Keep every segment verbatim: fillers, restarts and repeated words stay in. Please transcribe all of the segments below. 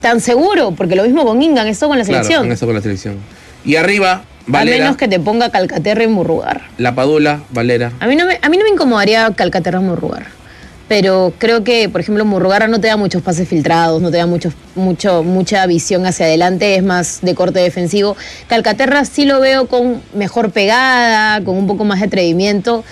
tan seguro, porque lo mismo con Ingan, esto con la selección. Claro, eso con la selección. Y arriba, Valera. A menos que te ponga Calcaterra y Murrugar. La Padula, Valera. A mí no me, a mí no me incomodaría Calcaterra y Murrugar. Pero creo que, por ejemplo, Murrugarra no te da muchos pases filtrados, no te da mucho, mucho, mucha visión hacia adelante, es más de corte defensivo. Calcaterra sí lo veo con mejor pegada, con un poco más de atrevimiento,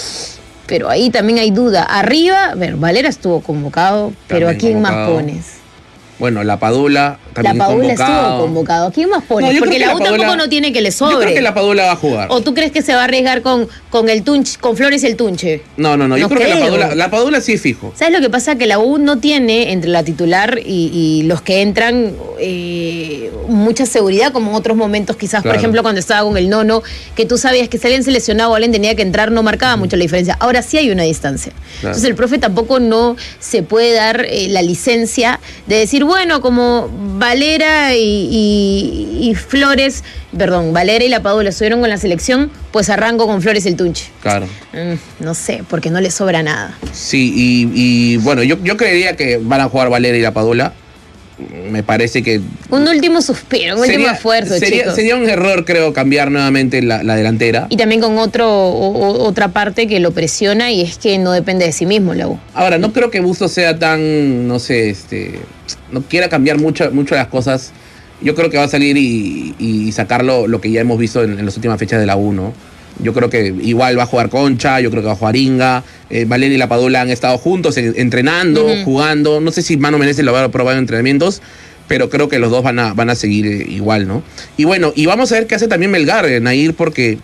pero ahí también hay duda. Arriba, a ver, Valera estuvo convocado, pero También ¿a quién convocado. más pones? Bueno, la Padula también La Padula convocado. estuvo convocado. ¿A quién más pones? No, yo Porque creo que la la U tampoco Padula- no tiene que le sobre. Yo creo que la Padula va a jugar. ¿O tú crees que se va a arriesgar con, con el Tunche, con Flores y el Tunche? No, no, no. Yo No creo, que la creo. Padula, la Padula sí es fijo. ¿Sabes lo que pasa? Que la U no tiene entre la titular y, y los que entran eh, mucha seguridad, como en otros momentos, quizás, Claro. por ejemplo, cuando estaba con el Nono, que tú sabías que si alguien se lesionaba o alguien tenía que entrar, no marcaba mucho la diferencia. Ahora sí hay una distancia. Claro. Entonces el profe tampoco no se puede dar eh, la licencia de decir, bueno, como Valera y, y, y Flores, perdón, Valera y la Padula estuvieron con la selección, pues arranco con Flores y el Tunche. Claro. Mm, no sé, porque no le sobra nada. Sí, y, y bueno, yo, yo creería que van a jugar Valera y la Padula. Me parece que Un último suspiro, un último esfuerzo, sería, chicos. sería un error, creo, cambiar nuevamente la, la delantera. Y también con otro o- o- otra parte que lo presiona y es que no depende de sí mismo la U. Ahora, no creo que Bustos sea tan, no sé, este, no quiera cambiar mucho, mucho las cosas. Yo creo que va a salir y, y sacar lo, lo que ya hemos visto en, en las últimas fechas de la U, ¿no? Yo creo que igual va a jugar Concha, yo creo que va a jugar Inga. Eh, Valera y la Padula han estado juntos en- entrenando, Ujú. jugando. No sé si Mano Menezes lo va a probar en entrenamientos, pero creo que los dos van a, van a seguir eh, igual, ¿no? Y bueno, y vamos a ver qué hace también Melgar, eh, Nair, porque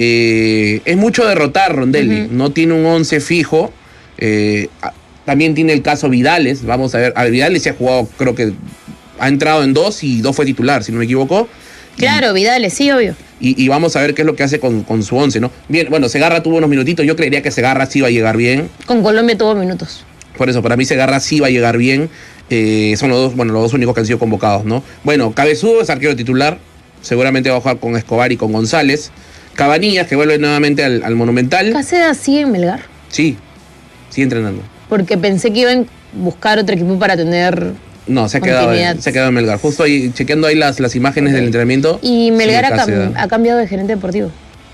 eh, es mucho derrotar Rondelli. Ujú. No tiene un once fijo. Eh, a- también tiene el caso Vidales. Vamos a ver. A ver, Vidales se ha jugado, creo que ha entrado en dos y dos fue titular, si no me equivoco. Claro, Vidales, sí, obvio. Y, y vamos a ver qué es lo que hace con, con su once, ¿no? Bien, bueno, Segarra tuvo unos minutitos. Yo creería que Segarra sí va a llegar bien. Con Colombia tuvo minutos. Por eso, para mí Segarra sí va a llegar bien. Eh, son los dos, bueno, los dos únicos que han sido convocados, ¿no? Bueno, Cabezudo es arquero titular. Seguramente va a jugar con Escobar y con González. Cabanillas, que vuelve nuevamente al, al Monumental. Caseda sigue en Melgar. Sí, sigue entrenando. Porque pensé que iban a buscar otro equipo para tener. No, se ha, quedado Continuidad. en, se ha quedado en Melgar. Justo ahí, chequeando ahí las, las imágenes Ok. del entrenamiento. Y Melgar sigue ha, cam- Caseda. ha cambiado de gerente deportivo.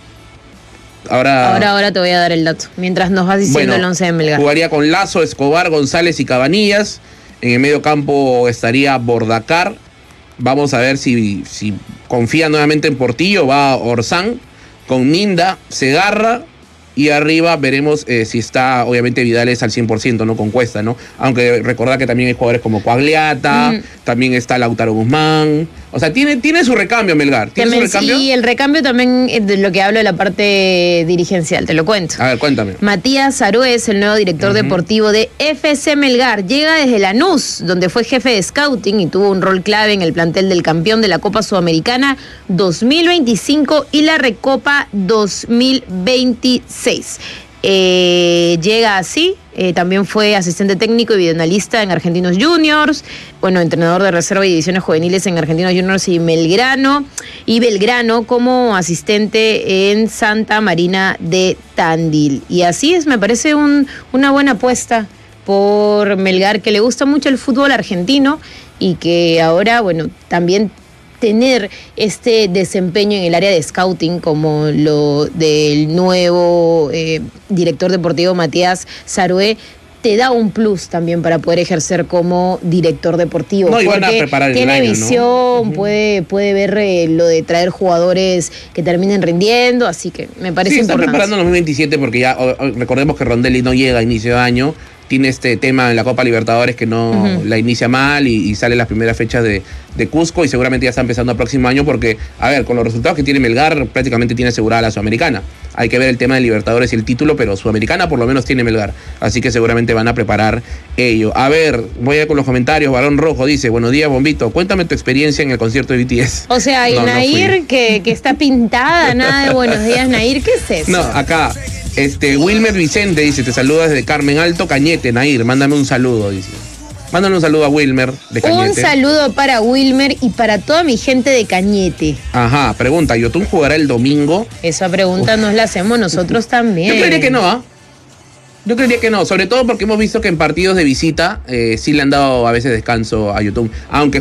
Ahora, Ahora, ahora te voy a dar el dato. Mientras nos vas diciendo bueno, el once de Melgar. jugaría con Lazo, Escobar, González y Cabanillas. En el medio campo estaría Bordacar. Vamos a ver si, si confía nuevamente en Portillo. Va Orsán con Minda, Segarra. Y arriba veremos eh, si está, obviamente, Vidales al cien por ciento, ¿no? Con Cuesta, ¿no? Aunque recordar que también hay jugadores como Coagliata, Mm. también está Lautaro Guzmán. O sea, tiene, tiene su recambio, Melgar. ¿Tiene También, su recambio? sí, el recambio también es de lo que hablo de la parte dirigencial, te lo cuento. A ver, cuéntame. Matías Arué es el nuevo director Ujú. deportivo de F C Melgar. Llega desde Lanús, donde fue jefe de scouting y tuvo un rol clave en el plantel del campeón de la Copa Sudamericana dos mil veinticinco y la Recopa dos mil veintiséis. Eh, llega así, eh, también fue asistente técnico y videoanalista en Argentinos Juniors, bueno, entrenador de reserva y divisiones juveniles en Argentinos Juniors y Belgrano, y Belgrano como asistente en Santa Marina de Tandil. Y así es, me parece un, una buena apuesta por Melgar, que le gusta mucho el fútbol argentino y que ahora, bueno, también tener este desempeño en el área de scouting como lo del nuevo eh, director deportivo Matías Sarué te da un plus también para poder ejercer como director deportivo. No, y van a porque preparar el tiene año, ¿no? visión, Ujú. puede, puede ver eh, lo de traer jugadores que terminen rindiendo, así que me parece Sí, está importante. preparando el dos mil veintisiete porque ya o- o- recordemos que Rondelli no llega a inicio de año. Tiene este tema en la Copa Libertadores que no Ujú. la inicia mal y, y sale las primeras fechas de, de Cusco y seguramente ya está empezando el próximo año porque, a ver, con los resultados que tiene Melgar prácticamente tiene asegurada la Sudamericana. Hay que ver el tema de Libertadores y el título, pero Sudamericana por lo menos tiene Melgar. Así que seguramente van a preparar ello. A ver, voy a ir con los comentarios. Barón Rojo dice, buenos días, Bombito. Cuéntame tu experiencia en el concierto de B T S. O sea, y No, no Nair, fui. que, que está pintada, nada de buenos días, Nair, ¿qué es eso? No, acá, este, Wilmer Vicente dice, te saluda desde Carmen Alto, Cañete, Nair, mándame un saludo, dice. Mándale un saludo a Wilmer de Cañete. Un saludo para Wilmer y para toda mi gente de Cañete. Ajá, pregunta, ¿Yotun jugará el domingo? Esa pregunta nos la hacemos nosotros también. Yo creería que no, ¿ah? Yo creería que no, sobre todo porque hemos visto que en partidos de visita eh, sí le han dado a veces descanso a Yotun, aunque